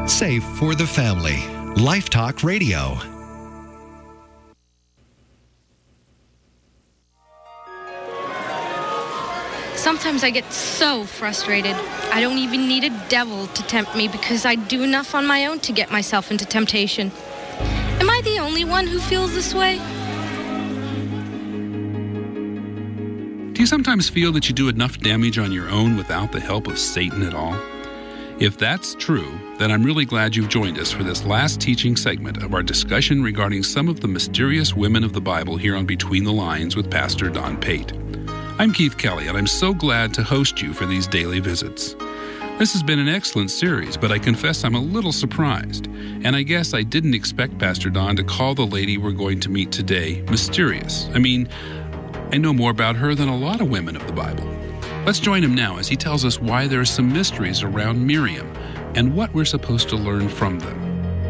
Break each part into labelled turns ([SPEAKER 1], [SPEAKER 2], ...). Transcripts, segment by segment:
[SPEAKER 1] Safe for the family. Life Talk Radio.
[SPEAKER 2] Sometimes I get so frustrated. I don't even need a devil to tempt me because I do enough on my own to get myself into temptation. Am I the only one who feels this way?
[SPEAKER 3] Do you sometimes feel that you do enough damage on your own without the help of Satan at all? If that's true, then I'm really glad you've joined us for this last teaching segment of our discussion regarding some of the mysterious women of the Bible here on Between the Lines with Pastor Don Pate. I'm Keith Kelly, and I'm so glad to host you for these daily visits. This has been an excellent series, but I confess I'm a little surprised, and I guess I didn't expect Pastor Don to call the lady we're going to meet today mysterious. I mean, I know more about her than a lot of women of the Bible. Let's join him now as he tells us why there are some mysteries around Miriam and what we're supposed to learn from them.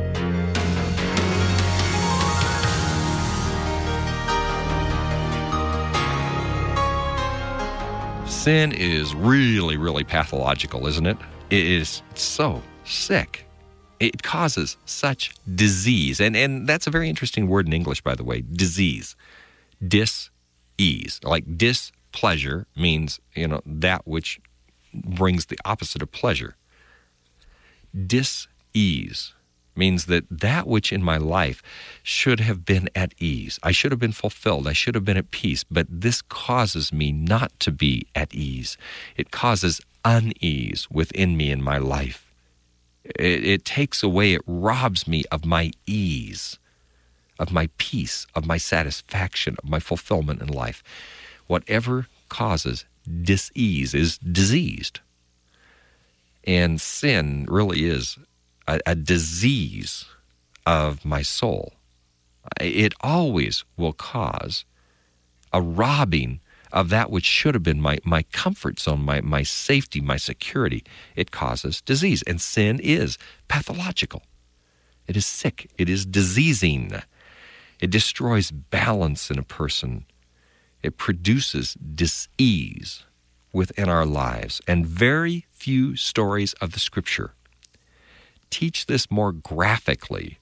[SPEAKER 4] Sin is really, really pathological, isn't it? It is so sick. It causes such disease. And that's a very interesting word in English, by the way, disease. Dis-ease. Like displeasure means, that which brings the opposite of pleasure. Dis-ease means that which in my life should have been at ease. I should have been fulfilled. I should have been at peace. But this causes me not to be at ease. It causes unease within me in my life. It takes away, it robs me of my ease, of my peace, of my satisfaction, of my fulfillment in life. Whatever causes dis-ease is diseased. And sin really is a disease of my soul. It always will cause a robbing of that which should have been my comfort zone, my safety, my security. It causes disease. And sin is pathological. It is sick. It is diseasing. It destroys balance in a person. It produces dis-ease within our lives. And very few stories of the Scripture teach this more graphically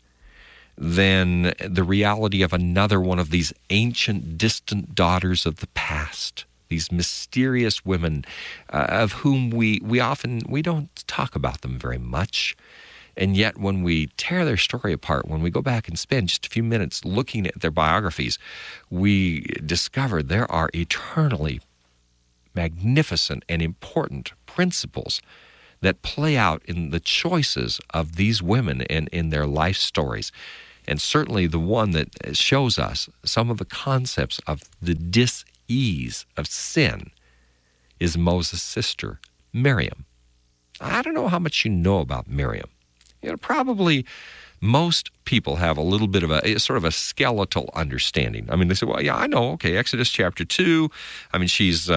[SPEAKER 4] than the reality of another one of these ancient, distant daughters of the past, these mysterious women of whom we don't talk about them very much. And yet when we tear their story apart, when we go back and spend just a few minutes looking at their biographies, we discover there are eternally magnificent and important principles that play out in the choices of these women and in their life stories. And certainly the one that shows us some of the concepts of the dis-ease of sin is Moses' sister, Miriam. I don't know how much you know about Miriam. Probably most people have a little bit of a sort of a skeletal understanding. I mean, they say, well, yeah, I know. Okay, Exodus chapter 2. I mean, she's,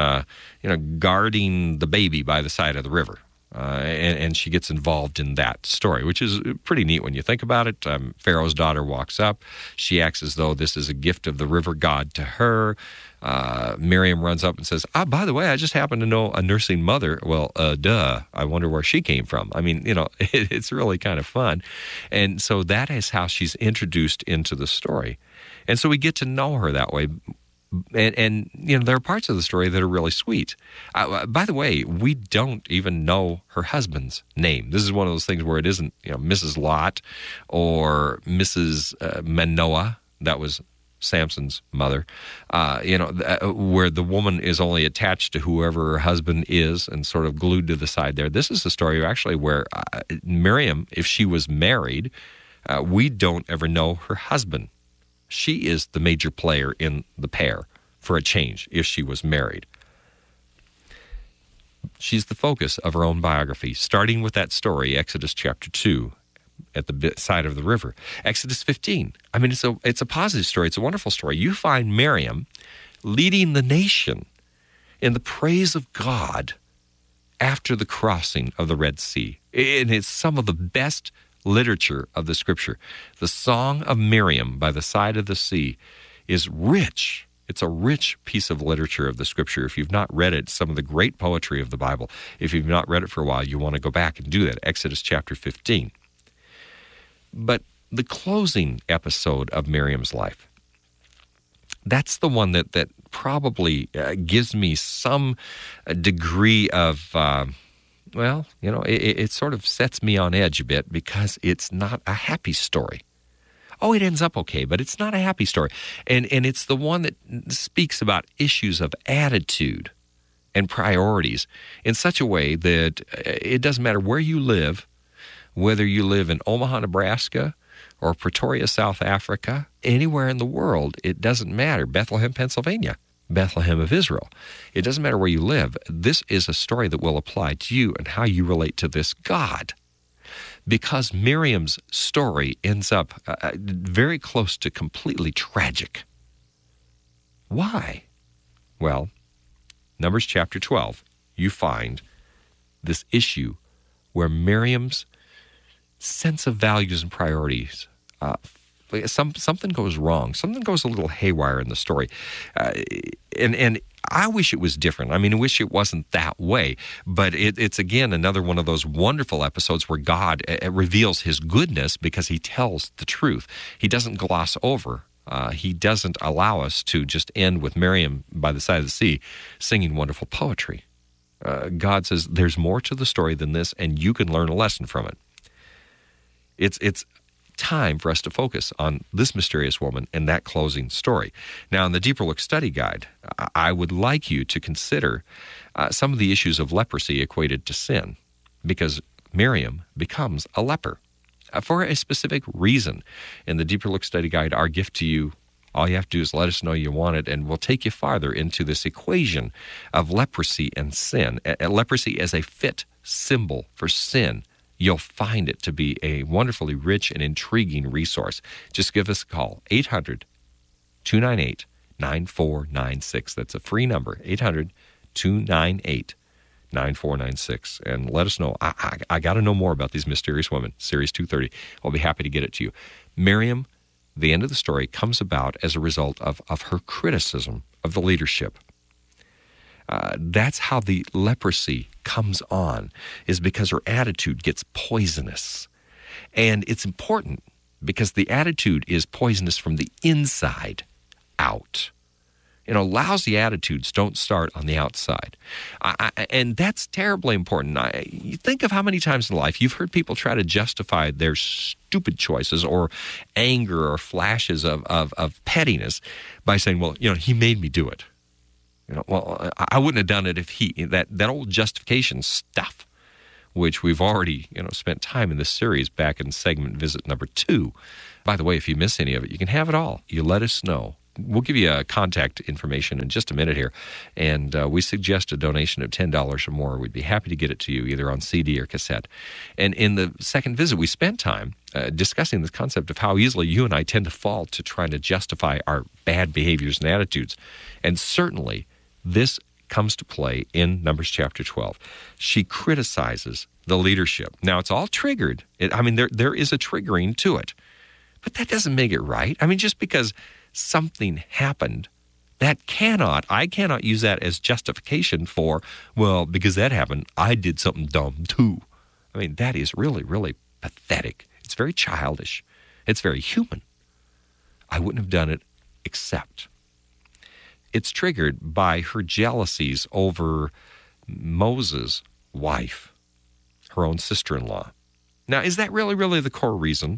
[SPEAKER 4] guarding the baby by the side of the river. And she gets involved in that story, which is pretty neat when you think about it. Pharaoh's daughter walks up. She acts as though this is a gift of the river god to her. Miriam runs up and says, by the way, I just happen to know a nursing mother. Well, I wonder where she came from. I mean, it's really kind of fun. And so that is how she's introduced into the story. And so we get to know her that way. And there are parts of the story that are really sweet. By the way, we don't even know her husband's name. This is one of those things where it isn't, Mrs. Lot or Mrs. Manoah. That was Samson's mother. Where the woman is only attached to whoever her husband is and sort of glued to the side there. This is a story actually where Miriam, if she was married, we don't ever know her husband. She is the major player in the pair for a change if she was married. She's the focus of her own biography, starting with that story, Exodus chapter 2, at the side of the river. Exodus 15. I mean, it's a positive story. It's a wonderful story. You find Miriam leading the nation in the praise of God after the crossing of the Red Sea. And it's some of the best literature of the Scripture. The Song of Miriam by the side of the sea is rich. It's a rich piece of literature of the Scripture. If you've not read it, some of the great poetry of the Bible, if you've not read it for a while, you want to go back and do that. Exodus chapter 15. But the closing episode of Miriam's life, that's the one that probably gives me some degree of, it sort of sets me on edge a bit because it's not a happy story. Oh, it ends up okay, but it's not a happy story. And it's the one that speaks about issues of attitude and priorities in such a way that it doesn't matter where you live, whether you live in Omaha, Nebraska, or Pretoria, South Africa, anywhere in the world, it doesn't matter. Bethlehem, Pennsylvania, Bethlehem of Israel. It doesn't matter where you live. This is a story that will apply to you and how you relate to this God. Because Miriam's story ends up very close to completely tragic. Why? Well, Numbers chapter 12, you find this issue where Miriam's sense of values and priorities, something goes wrong. Something goes a little haywire in the story. And I wish it was different. I mean, I wish it wasn't that way. But it's, again, another one of those wonderful episodes where God reveals his goodness because he tells the truth. He doesn't gloss over. He doesn't allow us to just end with Miriam by the side of the sea singing wonderful poetry. God says there's more to the story than this, and you can learn a lesson from it. It's time for us to focus on this mysterious woman and that closing story. Now, in the Deeper Look Study Guide, I would like you to consider some of the issues of leprosy equated to sin, because Miriam becomes a leper for a specific reason. In the Deeper Look Study Guide, our gift to you, all you have to do is let us know you want it, and we'll take you farther into this equation of leprosy and sin. Leprosy as a fit symbol for sin. You'll find it to be a wonderfully rich and intriguing resource. Just give us a call, 800-298-9496. That's a free number, 800-298-9496. And let us know. I got to know more about these mysterious women, Series 230. I'll be happy to get it to you. Miriam, the end of the story, comes about as a result of her criticism of the leadership. That's how the leprosy comes on, is because her attitude gets poisonous. And it's important because the attitude is poisonous from the inside out. Lousy attitudes don't start on the outside. And that's terribly important. You think of how many times in life you've heard people try to justify their stupid choices or anger or flashes of pettiness by saying, well, he made me do it. Well, I wouldn't have done it if that old justification stuff, which we've already, spent time in this series back in segment visit number 2. By the way, if you miss any of it, you can have it all. You let us know. We'll give you contact information in just a minute here, and we suggest a donation of $10 or more. We'd be happy to get it to you either on CD or cassette. And in the second visit, we spent time discussing this concept of how easily you and I tend to fall to trying to justify our bad behaviors and attitudes. And certainly, this comes to play in Numbers chapter 12. She criticizes the leadership. Now, it's all triggered. There is a triggering to it. But that doesn't make it right. Just because something happened, I cannot use that as justification for, well, because that happened, I did something dumb too. That is really, really pathetic. It's very childish. It's very human. I wouldn't have done it except. It's triggered by her jealousies over Moses' wife, her own sister-in-law. Now, is that really, really the core reason?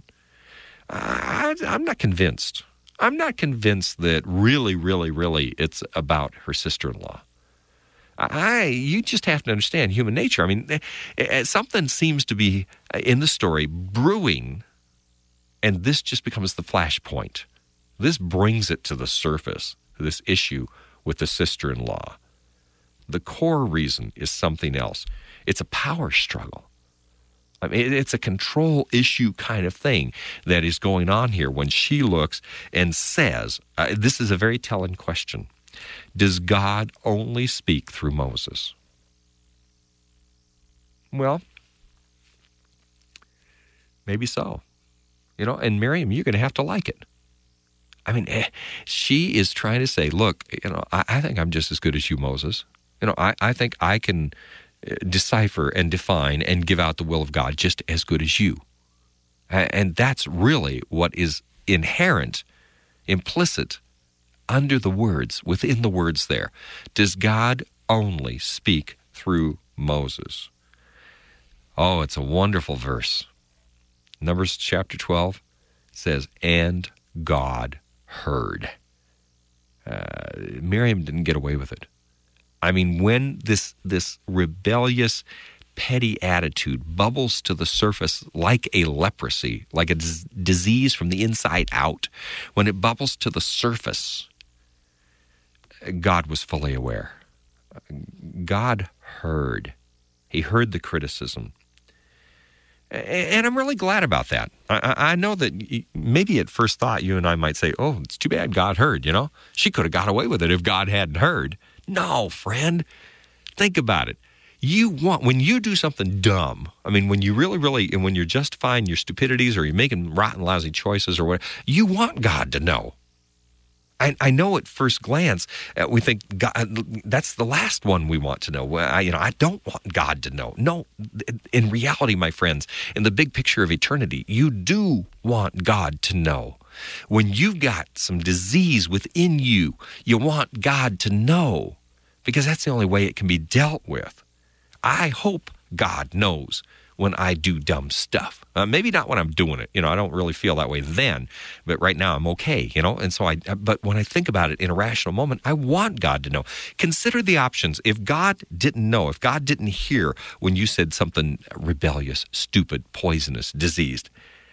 [SPEAKER 4] I'm not convinced. I'm not convinced that really, really, really it's about her sister-in-law. You just have to understand human nature. Something seems to be in the story brewing, and this just becomes the flashpoint. This brings it to the surface, this issue with the sister-in-law. The core reason is something else. It's a power struggle. It's a control issue kind of thing that is going on here when she looks and says, this is a very telling question. Does God only speak through Moses? Well, maybe so. And Miriam, you're going to have to like it. She is trying to say, look, I think I'm just as good as you, Moses. I think I can decipher and define and give out the will of God just as good as you. And that's really what is inherent, implicit, under the words, within the words there. Does God only speak through Moses? Oh, it's a wonderful verse. Numbers chapter 12 says, and God heard. Miriam didn't get away with it. I mean, when this rebellious, petty attitude bubbles to the surface like a leprosy, like a disease from the inside out, when it bubbles to the surface, God was fully aware. God heard. He heard the criticism. And I'm really glad about that. I know that maybe at first thought you and I might say, oh, it's too bad God heard, you know? She could have got away with it if God hadn't heard. No, friend. Think about it. When you do something dumb, I mean, when you really, and when you're justifying your stupidities or you're making rotten, lousy choices or whatever, you want God to know. I know at first glance, we think God, that's the last one we want to know. I don't want God to know. No, in reality, my friends, in the big picture of eternity, you do want God to know. When you've got some disease within you, you want God to know, because that's the only way it can be dealt with. I hope God knows when I do dumb stuff. Maybe not when I'm doing it. I don't really feel that way then, but right now I'm okay, And so but when I think about it in a rational moment, I want God to know. Consider the options. If God didn't know, if God didn't hear when you said something rebellious, stupid, poisonous, diseased,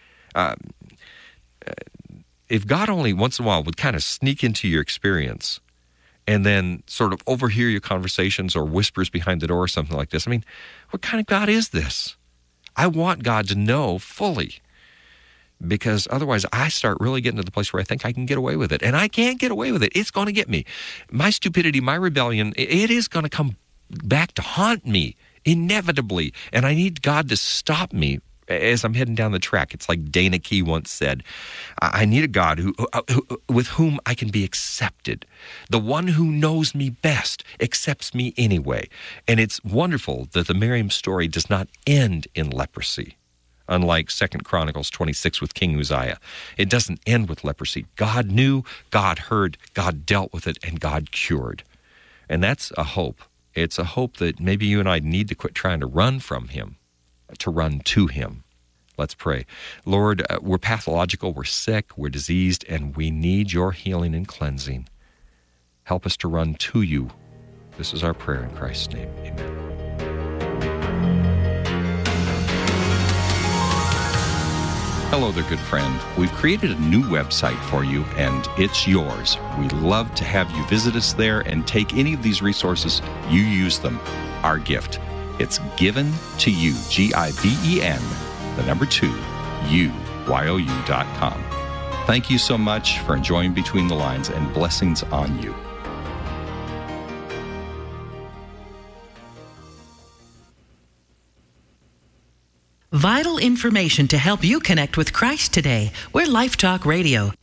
[SPEAKER 4] if God only once in a while would kind of sneak into your experience and then sort of overhear your conversations or whispers behind the door or something like this, I mean, what kind of God is this? I want God to know fully, because otherwise I start really getting to the place where I think I can get away with it. And I can't get away with it. It's going to get me. My stupidity, my rebellion, it is going to come back to haunt me inevitably. And I need God to stop me as I'm heading down the track. It's like Dana Key once said, I need a God who with whom I can be accepted. The one who knows me best accepts me anyway. And it's wonderful that the Miriam story does not end in leprosy, unlike 2 Chronicles 26 with King Uzziah. It doesn't end with leprosy. God knew, God heard, God dealt with it, and God cured. And that's a hope. It's a hope that maybe you and I need to quit trying to run from him, to run to him. Let's pray. Lord, we're pathological, we're sick, we're diseased, and we need your healing and cleansing. Help us to run to you. This is our prayer in Christ's name. Amen.
[SPEAKER 5] Hello there, good friend. We've created a new website for you, and it's yours. We'd love to have you visit us there and take any of these resources. You use them. Our gift. It's given to you, GIVEN, 2, UYOU.com. Thank you so much for enjoying Between the Lines, and blessings on you.
[SPEAKER 6] Vital information to help you connect with Christ today. We're Life Talk Radio.